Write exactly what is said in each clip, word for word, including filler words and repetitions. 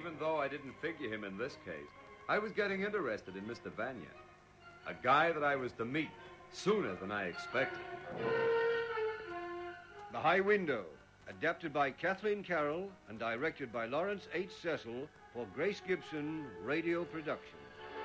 even though I didn't figure him in this case, I was getting interested in Mister Vanya, a guy that I was to meet sooner than I expected. The High Window, adapted by Kathleen Carroll and directed by Lawrence H. Cecil for Grace Gibson Radio Production.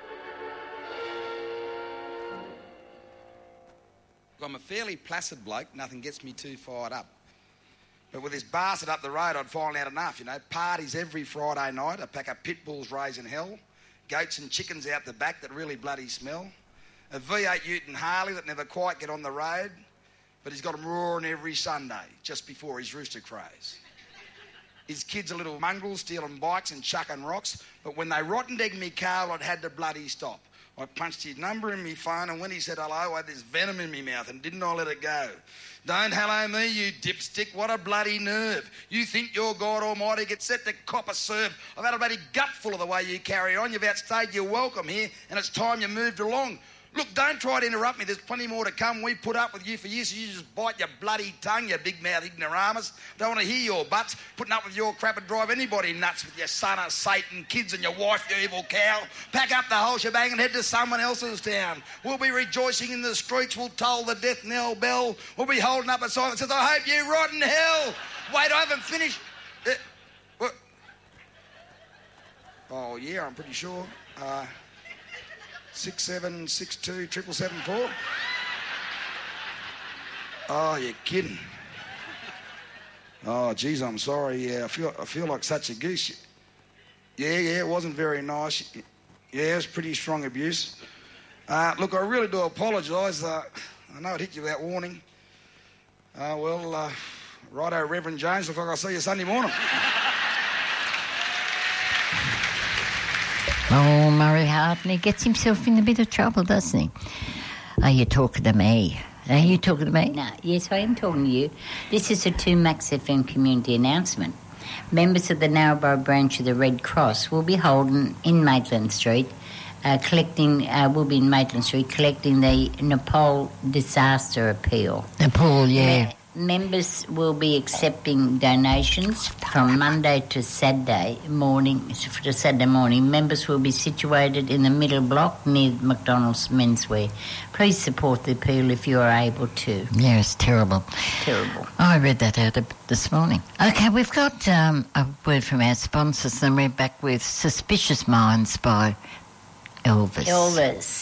I'm a fairly placid bloke, nothing gets me too fired up. But with this bastard up the road, I'd finally had enough, you know. Parties every Friday night, a pack of pit bulls raising hell, goats and chickens out the back that really bloody smell, a V eight Ute and Harley that never quite get on the road, but he's got them roaring every Sunday, just before his rooster crows. His kids are little mongrels stealing bikes and chucking rocks, but when they rotten-egged me car, I'd had to bloody stop. I punched his number in me phone, and when he said hello, I had this venom in me mouth, and didn't I let it go? Don't hello me, you dipstick. What a bloody nerve. You think you're God Almighty, get set to cop a serve. I've had a bloody gut full of the way you carry on. You've outstayed your welcome here, and it's time you moved along. Look, don't try to interrupt me. There's plenty more to come. We put up with you for years, so you just bite your bloody tongue, you big-mouth ignoramus. Don't want to hear your butts. Putting up with your crap would drive anybody nuts with your son of Satan, kids and your wife, you evil cow. Pack up the whole shebang and head to someone else's town. We'll be rejoicing in the streets. We'll toll the death knell bell. We'll be holding up a sign that says, I hope you rot in hell. Wait, I haven't finished. Uh, what? Oh, yeah, I'm pretty sure. Uh... Six seven six two triple seven four. Oh, you're kidding. Oh, geez, I'm sorry. Yeah, I feel I feel like such a goose. Yeah, yeah, it wasn't very nice. Yeah, it was pretty strong abuse. Uh, look, I really do apologise. Uh, I know it hit you without warning. Uh, well, uh, righto, Reverend Jones. Looks like I'll see you Sunday morning. Oh, Murray Hartley gets himself in a bit of trouble, doesn't he? Are you talking to me? Are you talking to me? No, yes, I am talking to you. This is a two Max F M community announcement. Members of the Narrabri branch of the Red Cross will be holding in Maitland Street, uh, collecting, uh, will be in Maitland Street, collecting the Nepal disaster appeal. Nepal, yeah. Me- Members will be accepting donations from Monday to Saturday morning. To Saturday morning, members will be situated in the middle block near McDonald's Menswear. Please support the appeal if you are able to. Yeah, it's terrible. Terrible. I read that out this morning. Okay, we've got um, a word from our sponsors, and we're back with Suspicious Minds by Elvis. Elvis.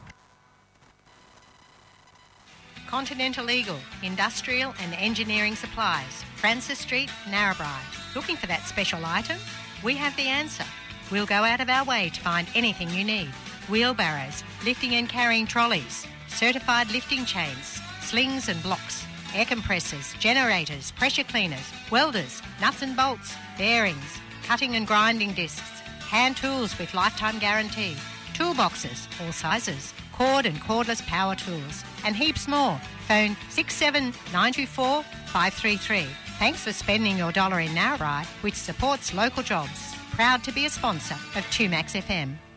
Continental Eagle, Industrial and Engineering Supplies, Francis Street, Narrabri. Looking for that special item? We have the answer. We'll go out of our way to find anything you need. Wheelbarrows, lifting and carrying trolleys, certified lifting chains, slings and blocks, air compressors, generators, pressure cleaners, welders, nuts and bolts, bearings, cutting and grinding discs, hand tools with lifetime guarantee, toolboxes, all sizes, cord and cordless power tools, and heaps more. Phone six seven nine two four five three three. Thanks for spending your dollar in Narrabri, which supports local jobs. Proud to be a sponsor of two Max F M.